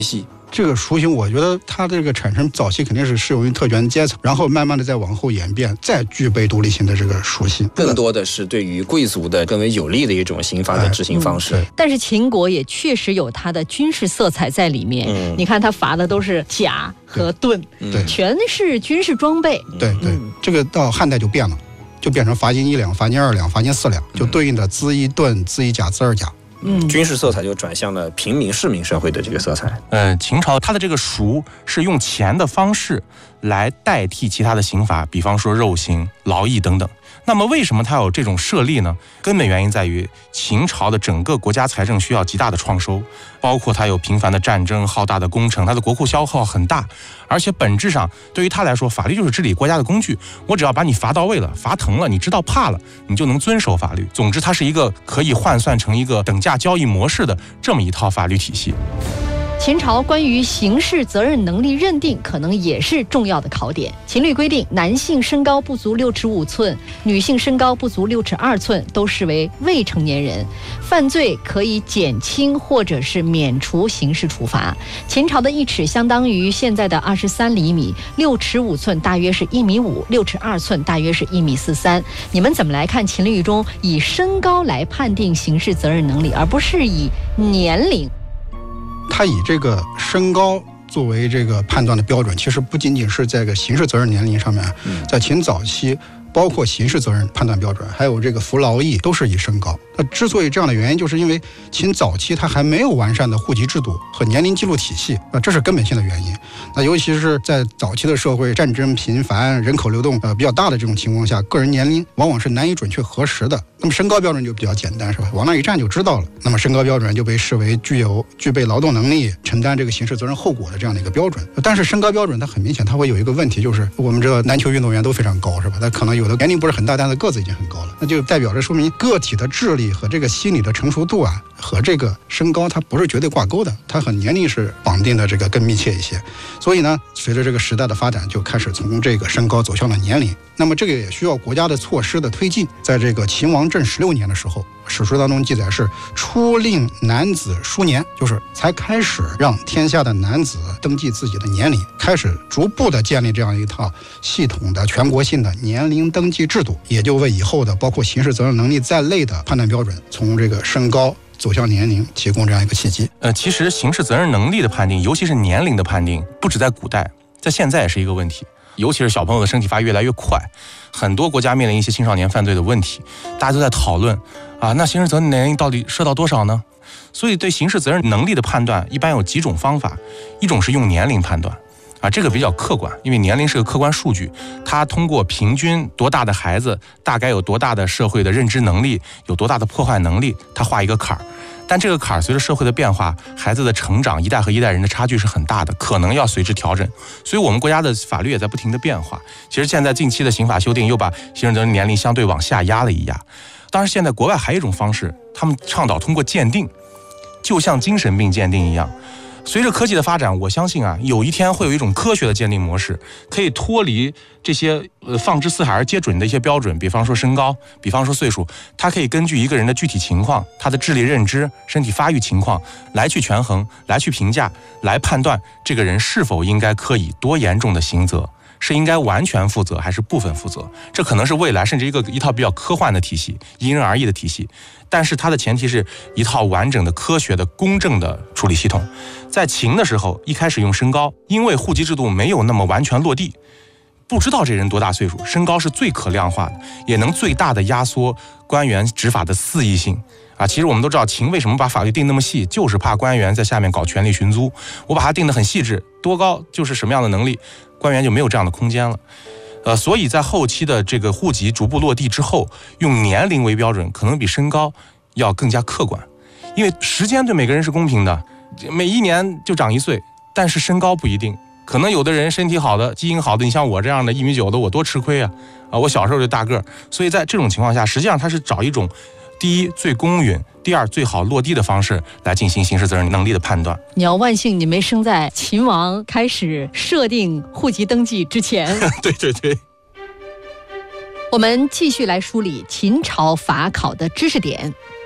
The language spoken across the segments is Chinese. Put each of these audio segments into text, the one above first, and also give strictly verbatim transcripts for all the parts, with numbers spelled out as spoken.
系。 这个属性，我觉得它这个产生早期肯定是适用于特权阶层，然后慢慢的再往后演变，再具备独立性的这个属性， 更多的是对于贵族的更为有利的一种刑罚的执行方式。哎嗯、 但是秦国也确实有它的军事色彩在里面。嗯、你看他罚的都是甲和盾， 对， 全是军事装备。 对对、嗯，这个到汉代就变了，就变成罚金一两、罚金二两、罚金四两，就对应的资一盾、资一甲、资二甲。 嗯，军事色彩就转向了平民市民社会的这个色彩。 呃，秦朝它的这个赎是用钱的方式来代替其他的刑罚，比方说肉刑、劳役等等。那么为什么它有这种设立呢？根本原因在于秦朝的整个国家财政需要极大的创收，包括它有频繁的战争、浩大的工程，它的国库消耗很大，而且本质上对于它来说，法律就是治理国家的工具。我只要把你罚到位了，罚疼了，你知道怕了，你就能遵守法律。总之，它是一个可以换算成一个等价交易模式的这么一套法律体系。 秦朝关于刑事责任能力认定可能也是重要的考点。秦律规定，男性身高不足六尺五寸，女性身高不足六尺二寸，都视为未成年人，犯罪可以减轻或者是免除刑事处罚。秦朝的一尺相当于现在的二十三厘米，六尺五寸大约是一米五，六尺二寸大约是一米四三。你们怎么来看秦律中以身高来判定刑事责任能力，而不是以年龄？ 他以这个身高作为这个判断的标准，其实不仅仅是在这个刑事责任年龄上面，在秦早期包括刑事责任判断标准，还有这个服劳役，都是以身高。那之所以这样的原因，就是因为秦早期它还没有完善的户籍制度和年龄记录体系，那这是根本性的原因。那尤其是在早期的社会，战争频繁、人口流动呃比较大的这种情况下，个人年龄往往是难以准确核实的。那么身高标准就比较简单，是吧？往那一站就知道了。那么身高标准就被视为具有具备劳动能力、承担这个刑事责任后果的这样的一个标准。但是身高标准它很明显，它会有一个问题，就是我们知道篮球运动员都非常高，是吧？他可能有的年龄不是很大，但是个子已经很高了，那就代表着说明个体的智力和这个心理的成熟度啊，和这个身高它不是绝对挂钩的，它和年龄是绑定的这个更密切一些。所以呢，随着这个时代的发展，就开始从这个身高走向了年龄。那么这个也需要国家的措施的推进。在这个秦王政十六年的时候，史书当中记载是初令男子书年，就是才开始让天下的男子登记自己的年龄，开始逐步的建立这样一套系统的全国性的年龄登记制度，也就为以后的包括刑事责任能力在内的判断标准，从这个身高走向年龄提供这样一个契机。 呃，其实刑事责任能力的判定，尤其是年龄的判定，不止在古代，在现在也是一个问题。尤其是小朋友的身体发育越来越快，很多国家面临一些青少年犯罪的问题，大家都在讨论啊，那刑事责任年龄到底设到多少呢？所以对刑事责任能力的判断一般有几种方法，一种是用年龄判断啊，这个比较客观，因为年龄是个客观数据，它通过平均多大的孩子大概有多大的社会的认知能力，有多大的破坏能力，它画一个坎儿。但这个坎儿随着社会的变化，孩子的成长，一代和一代人的差距是很大的，可能要随之调整。所以我们国家的法律也在不停的变化。其实现在近期的刑法修订又把刑事责任年龄相对往下压了一压。当然现在国外还有一种方式，他们倡导通过鉴定，就像精神病鉴定一样。随着科技的发展，我相信啊，有一天会有一种科学的鉴定模式，可以脱离这些呃放之四海而皆准的一些标准，比方说身高，比方说岁数，它可以根据一个人的具体情况，他的智力认知、身体发育情况来去权衡，来去评价，来判断这个人是否应该科以多严重的刑责，是应该完全负责还是部分负责。这可能是未来甚至一个一套比较科幻的体系，因人而异的体系，但是它的前提是一套完整的科学的公正的处理系统。在秦的时候，一开始用身高，因为户籍制度没有那么完全落地，不知道这人多大岁数，身高是最可量化的，也能最大的压缩官员执法的肆意性啊。其实我们都知道秦为什么把法律定那么细，就是怕官员在下面搞权力寻租，我把它定得很细致，多高就是什么样的能力，官员就没有这样的空间了。呃，所以在后期的这个户籍逐步落地之后，用年龄为标准，可能比身高要更加客观，因为时间对每个人是公平的，每一年就长一岁，但是身高不一定，可能有的人身体好的、基因好的，你像我这样的一米九的，我多吃亏啊！啊，我小时候就大个儿，所以在这种情况下，实际上他是找一种第一最公允，第二最好落地的方式来进行刑事责任能力的判断。 你要万幸你没生在秦王开始设定户籍登记之前。 对对对。 我们继续来梳理秦朝法考的知识点。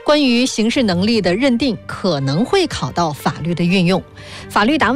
关于刑事能力的认定可能会考到法律的运用，法律答问